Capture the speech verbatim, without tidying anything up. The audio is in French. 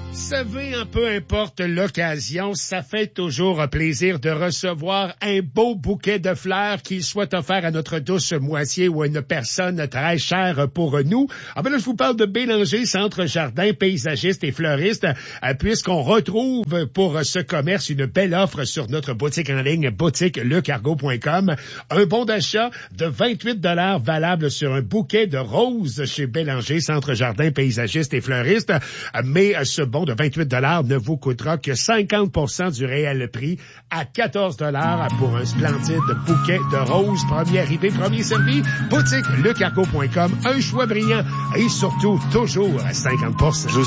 savez, un peu importe l'occasion, ça fait toujours un plaisir de recevoir un beau bouquet de fleurs, qu'il soit offert à notre douce moitié ou à une personne très chère pour nous. Ah ben là, je vous parle de Bélanger, centre jardin, paysagiste et fleuriste, puisqu'on retrouve pour ce commerce une belle offre sur notre boutique en ligne, boutique le cargo point com. Un bon d'achat de vingt-huit dollars valable sur un bouquet de roses chez Bélanger, centre jardin, paysagiste et fleuriste. Mais ce bon de vingt-huit dollars ne vous coûtera que cinquante pour cent du réel prix à quatorze dollars pour un splendide bouquet de roses. Premier arrivé, premier servi. Boutique le cargo point com. Un choix brillant et surtout toujours à cinquante pour cent.